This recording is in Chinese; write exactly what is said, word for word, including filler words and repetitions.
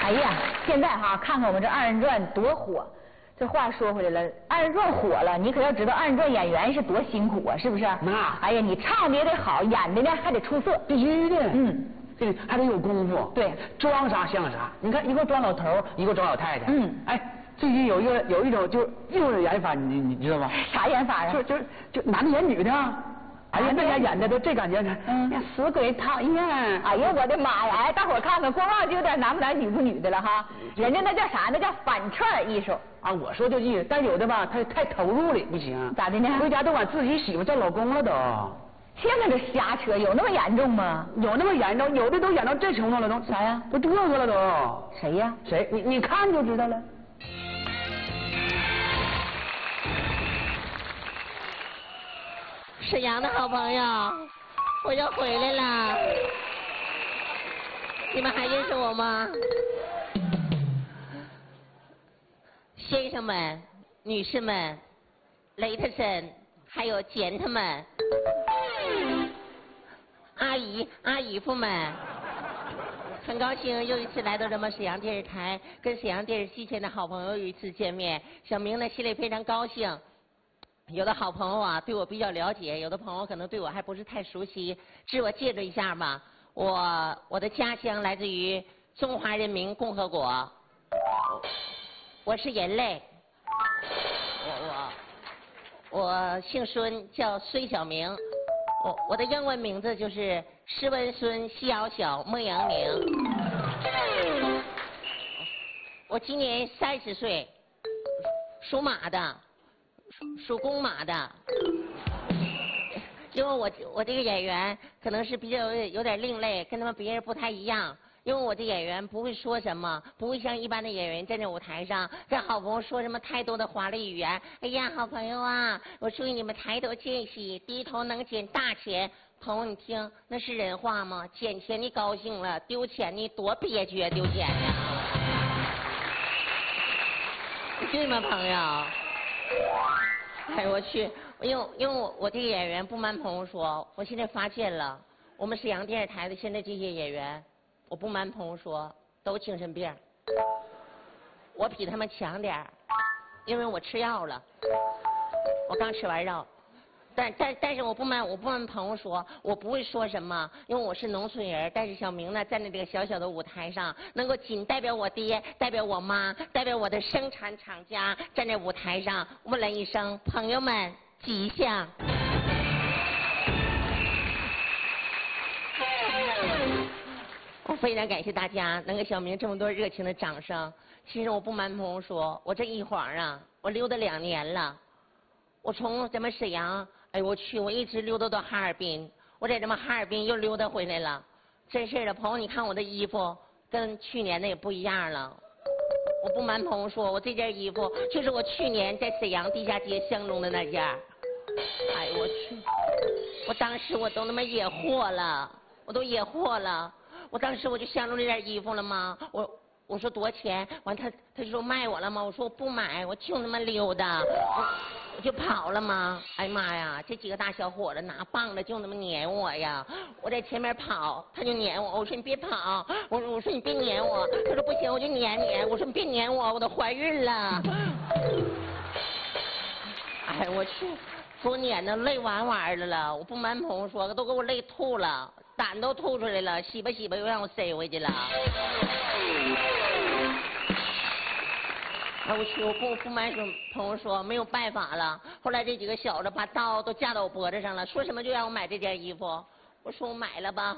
哎呀，现在哈，看看我们这二人转多火。这话说回来了，二人转火了，你可要知道二人转演员是多辛苦啊，是不是？ 那， 哎呀，你唱的也得好，演的呢还得出色， 必须的。 嗯， 这个还得有功夫。 对， 装啥像啥。你看，一个装老头，一个装老太太。 嗯， 哎，最近有一个有一种就是又是演法，你你知道吗？ 啥演法啊？ 就就就男的演女的。哎呀，那家演的都这感觉呢，嗯，死鬼讨厌！ 哎呀，我的妈呀！哎，大伙看看，光望就有点男不男女不女的了哈。人家那叫啥？那叫反串艺术啊！我说就艺术，但有的吧，他太投入了，不行。 咋的呢？ 回家都管自己媳妇叫老公了都。 现在这瞎扯，有那么严重吗？ 有那么严重，有的都演到这程度了都。 啥呀？ 都这个了都。 谁呀？ 谁？你你看就知道了。 沈阳的好朋友，我又回来了，你们还认识我吗？先生们、女士们、雷特森，还有简特们，阿姨、阿姨夫们，很高兴又一次来到咱们沈阳电视台，跟沈阳电视机前的好朋友又一次见面。小明呢，心里非常高兴。有的好朋友啊，对我比较了解；有的朋友可能对我还不是太熟悉。自我介绍一下吧，我我的家乡来自于中华人民共和国，我是人类，我我我姓孙，叫孙小明，我我的英文名字就是施文孙西敖小莫阳明，我今年三十岁，属马的。属公马的，因为我我这个演员可能是比较有有点另类，跟他们别人不太一样。因为我这演员不会说什么，不会像一般的演员站在舞台上跟好朋友说什么太多的华丽语言。哎呀，好朋友啊，我祝你们抬头见喜，低头能捡大钱。朋友，你听，那是人话吗？捡钱你高兴了，丢钱你多憋屈啊，丢钱呀，对吗，朋友？哎，我去，因为因为我我这个演员不瞒朋友说，我现在发现了，我们沈阳电视台的现在这些演员，我不瞒朋友说，都精神病。我比他们强点儿，因为我吃药了，我刚吃完药。但但但是我不瞒我不瞒朋友说，我不会说什么，因为我是农村人。但是小明呢，站在这个小小的舞台上，能够仅代表我爹、代表我妈、代表我的生产厂家，站在舞台上，问了一声：“朋友们，吉祥。”我非常感谢大家能给小明这么多热情的掌声。其实我不瞒朋友说，我这一晃啊，我溜达两年了。我从咱们沈阳，哎我去，我一直溜达到哈尔滨，我在咱们哈尔滨又溜达回来了。真是的，朋友，你看我的衣服跟去年的也不一样了。我不瞒朋友说，我这件衣服就是我去年在沈阳地下街相中的那件。哎我去，我当时我都他妈野货了，我都野货了。我当时我就相中这件衣服了吗？我我说多少钱？完他他就说卖我了吗？我说我不买，我就那么溜达。我我就跑了吗？哎妈呀，这几个大小伙子拿棒子就那么撵我呀！我在前面跑，他就撵我。我说你别跑，我说我说你别撵我。他说不行，我就撵你。我说你别撵我，我都怀孕了。哎我去，给我撵的累完完的了。我不瞒朋友说，都给我累吐了，胆都吐出来了，洗吧洗吧又让我塞回去了。哎，我去！我不不瞒朋友说，没有办法了。后来这几个小子把刀都架到我脖子上了，说什么就让我买这件衣服。我说我买了吧。